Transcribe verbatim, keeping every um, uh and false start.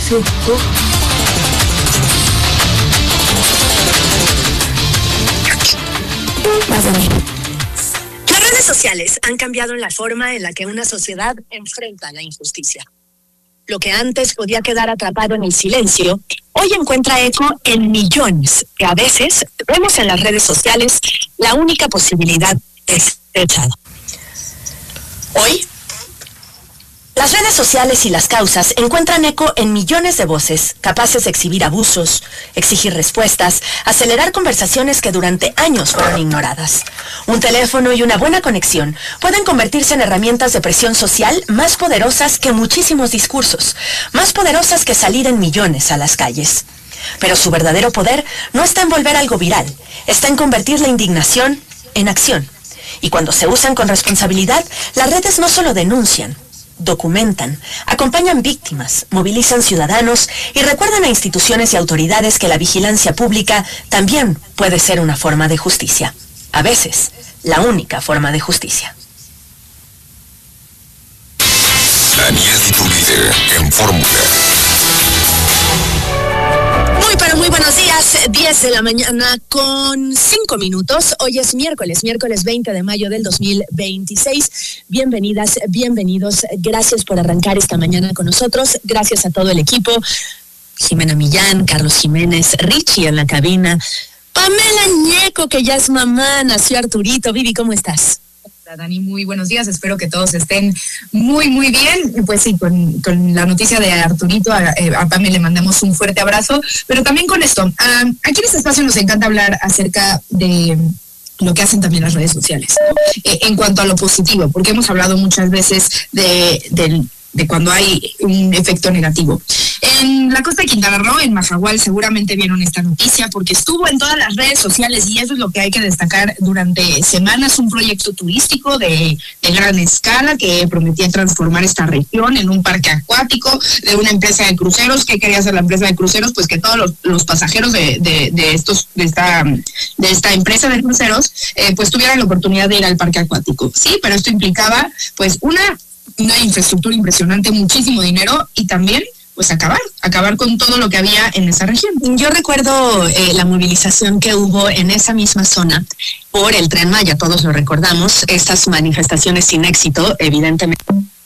sí, sí. Más de mí. Las redes sociales han cambiado la forma en la que una sociedad enfrenta la injusticia. Lo que antes podía quedar atrapado en el silencio, hoy encuentra eco en millones, que a veces vemos en las redes sociales la única posibilidad de ser echado. Hoy, las redes sociales y las causas encuentran eco en millones de voces capaces de exhibir abusos, exigir respuestas, acelerar conversaciones que durante años fueron ignoradas. Un teléfono y una buena conexión pueden convertirse en herramientas de presión social más poderosas que muchísimos discursos, más poderosas que salir en millones a las calles. Pero su verdadero poder no está en volver algo viral, está en convertir la indignación en acción. Y cuando se usan con responsabilidad, las redes no solo denuncian, documentan, acompañan víctimas, movilizan ciudadanos y recuerdan a instituciones y autoridades que la vigilancia pública también puede ser una forma de justicia. A veces, la única forma de justicia. Daniel Iturbide en Fórmula. Muy, pero muy buenos días, diez de la mañana con cinco minutos. Hoy es miércoles, miércoles veinte de mayo del dos mil veintiséis. Bienvenidas, bienvenidos. Gracias por arrancar esta mañana con nosotros. Gracias a todo el equipo. Jimena Millán, Carlos Jiménez, Richie en la cabina. Pamela Ñeco, que ya es mamá, nació Arturito. Vivi, ¿cómo estás? Dani, muy buenos días, espero que todos estén muy, muy bien. Pues sí, con, con la noticia de Arturito, a, a Pame le mandamos un fuerte abrazo, pero también con esto, uh, aquí en este espacio nos encanta hablar acerca de lo que hacen también las redes sociales, eh, en cuanto a lo positivo, porque hemos hablado muchas veces de, de, de cuando hay un efecto negativo. En la costa de Quintana Roo, en Majahual, seguramente vieron esta noticia porque estuvo en todas las redes sociales y eso es lo que hay que destacar durante semanas, un proyecto turístico de, de gran escala que prometía transformar esta región en un parque acuático de una empresa de cruceros. ¿Qué quería hacer la empresa de cruceros? Pues que todos los, los pasajeros de, de, de estos de esta de esta empresa de cruceros eh, pues tuvieran la oportunidad de ir al parque acuático. Sí, pero esto implicaba pues una, una infraestructura impresionante, muchísimo dinero y también pues acabar, acabar con todo lo que había en esa región. Yo recuerdo eh, la movilización que hubo en esa misma zona por el Tren Maya, todos lo recordamos, estas manifestaciones sin éxito, evidentemente.